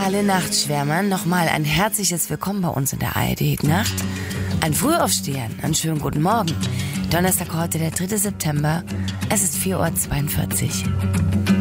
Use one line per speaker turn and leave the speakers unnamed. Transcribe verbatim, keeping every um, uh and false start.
alle Nachtschwärmer nochmal ein herzliches Willkommen bei uns in der A R D-Nacht. Ein Frühaufstehern, einen schönen guten Morgen. Donnerstag heute, der dritte September. Es ist vier Uhr zweiundvierzig.